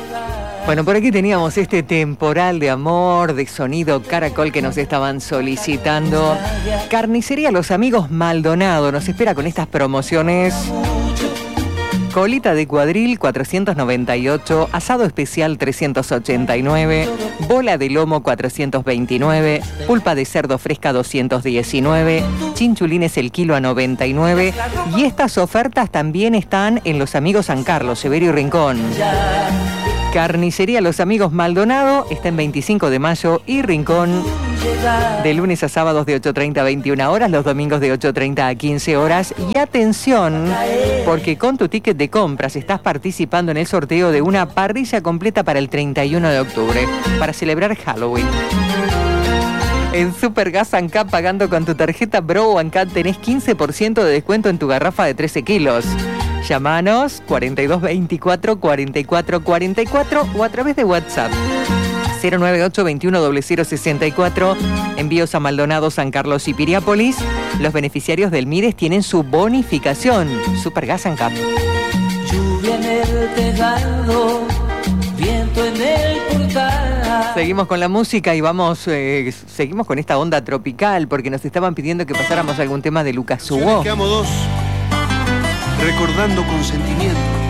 Bueno, por aquí teníamos este temporal de amor, de sonido caracol que nos estaban solicitando. Carnicería Los Amigos Maldonado nos espera con estas promociones. Colita de cuadril 498, asado especial 389, bola de lomo 429, pulpa de cerdo fresca 219, chinchulines el kilo a 99 y estas ofertas también están en Los Amigos San Carlos, Severo y Rincón. Carnicería Los Amigos Maldonado está en 25 de mayo y Rincón de lunes a sábados de 8:30 a 21 horas, los domingos de 8:30 a 15 horas. Y atención, porque con tu ticket de compras estás participando en el sorteo de una parrilla completa para el 31 de octubre, para celebrar Halloween. En Supergas Ancap, pagando con tu tarjeta Bro Ancap, tenés 15% de descuento en tu garrafa de 13 kilos. Llámanos 4224 44 44 o a través de WhatsApp 098 21 0064. Envíos a Maldonado, San Carlos y Piriápolis. Los beneficiarios del MIDES tienen su bonificación. Supergas Ancap. Lluvia en el tejado, viento en el portal. Seguimos con la música y seguimos con esta onda tropical porque nos estaban pidiendo que pasáramos algún tema de Lucas Hugo. Quedamos dos, recordando con sentimiento.